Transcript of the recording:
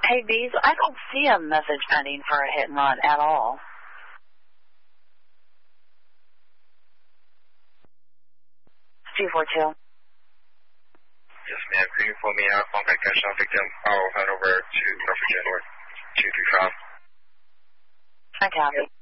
Hey, Bees, I don't see a message pending for a hit and run at all. Two-4-2. Yes, ma'am. Green for me out. Contact cash on victim. I'll head over to North Virginia North 235. I copy.